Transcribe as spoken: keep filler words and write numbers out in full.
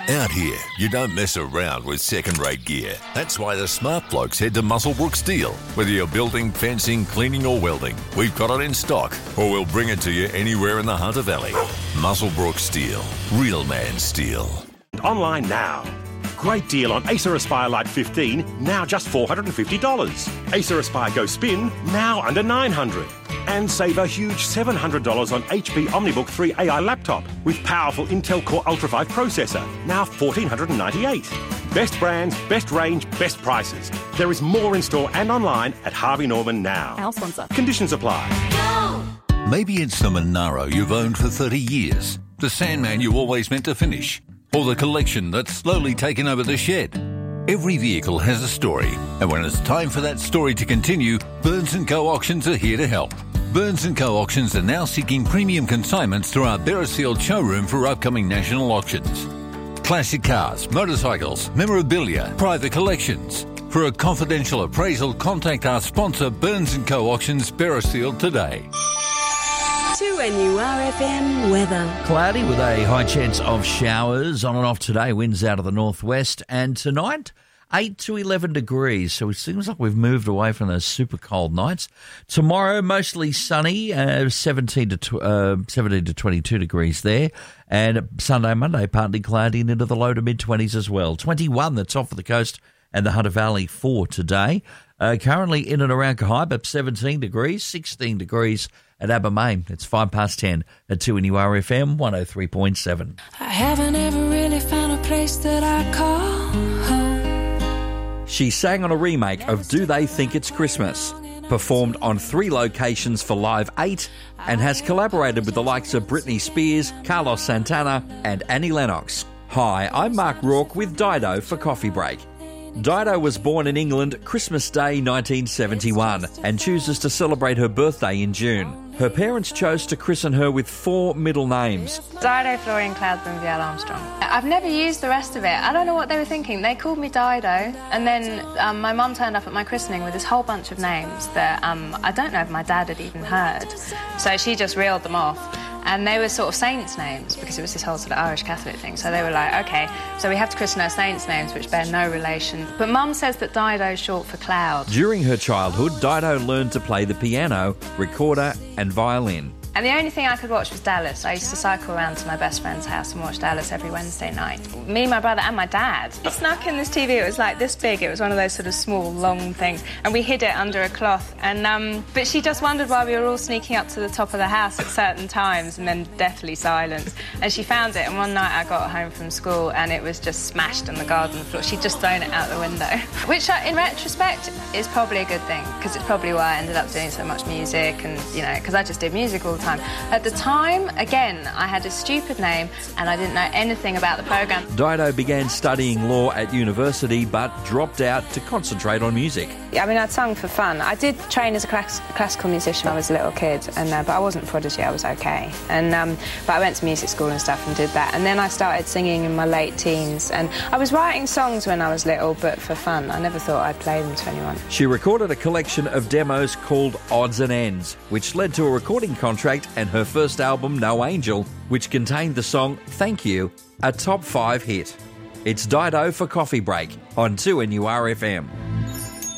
Out here, you don't mess around with second-rate gear. That's why the smart blokes head to Muswellbrook Steel. Whether you're building, fencing, cleaning or welding, we've got it in stock, or we'll bring it to you anywhere in the Hunter Valley. Muswellbrook Steel. Real man steel. Online now. Great deal on Acer Aspire Lite fifteen, now just four hundred fifty dollars. Acer Aspire Go Spin, now under nine hundred dollars. And save a huge seven hundred dollars on H P OmniBook three A I laptop with powerful Intel Core Ultra five processor, now one thousand four hundred ninety-eight dollars. Best brands, best range, best prices. There is more in store and online at Harvey Norman now. Our sponsor. Conditions apply. Go! Maybe it's the Monaro you've owned for thirty years, the Sandman you always meant to finish, or the collection that's slowly taken over the shed. Every vehicle has a story, and when it's time for that story to continue, Burns and Co Auctions are here to help. Burns and Co Auctions are now seeking premium consignments through our Beresfield showroom for upcoming national auctions. Classic cars, motorcycles, memorabilia, private collections. For a confidential appraisal, contact our sponsor Burns and Co Auctions Beresfield today. two N U R F M weather. Cloudy with a high chance of showers on and off today. Winds out of the northwest. And tonight, eight to eleven degrees. So it seems like we've moved away from those super cold nights. Tomorrow, mostly sunny, uh, seventeen to tw- uh, seventeen to twenty-two degrees there. And Sunday, Monday, partly cloudy and into the low to mid-twenties as well. twenty-one, that's off of the coast and the Hunter Valley for today. Uh, currently in and around Cohiba, seventeen degrees, sixteen degrees at Abermain. It's five past ten at two N U R F M one oh three point seven. I haven't ever really found a place that I call home. She sang on a remake of Do They Think It's Christmas, performed on three locations for Live eight, and has collaborated with the likes of Britney Spears, Carlos Santana and Annie Lennox. Hi, I'm Mark Rourke with Dido for Coffee Break. Dido was born in England Christmas Day nineteen seventy-one and chooses to celebrate her birthday in June. Her parents chose to christen her with four middle names. Dido, Florian Cloudburn, Vielle Armstrong. I've never used the rest of it. I don't know what they were thinking. They called me Dido, and then um, my mum turned up at my christening with this whole bunch of names that um, I don't know if my dad had even heard. So she just reeled them off. And they were sort of saints' names because it was this whole sort of Irish Catholic thing. So they were like, OK, so we have to christen our saints' names, which bear no relation. But Mum says that Dido is short for cloud. During her childhood, Dido learned to play the piano, recorder and violin. And the only thing I could watch was Dallas. I used to cycle around to my best friend's house and watch Dallas every Wednesday night. Me, my brother and my dad. We snuck in this T V. It was like this big. It was one of those sort of small, long things. And we hid it under a cloth. And um, But she just wondered why we were all sneaking up to the top of the house at certain times and then deathly silent. And she found it. And one night I got home from school and it was just smashed on the garden floor. She'd just thrown it out the window. Which, uh, in retrospect, is probably a good thing. Because it's probably why I ended up doing so much music. And, you know, because I just did music all the time. At the time, again, I had a stupid name and I didn't know anything about the programme. Dido began studying law at university but dropped out to concentrate on music. Yeah, I mean, I'd sung for fun. I did train as a class- classical musician when I was a little kid, and uh, but I wasn't a prodigy, I was okay. And um, But I went to music school and stuff and did that. And then I started singing in my late teens. And I was writing songs when I was little, but for fun. I never thought I'd play them to anyone. She recorded a collection of demos called Odds and Ends, which led to a recording contract and her first album, No Angel, which contained the song Thank You, a top five hit. It's Dido for Coffee Break on two N U R F M.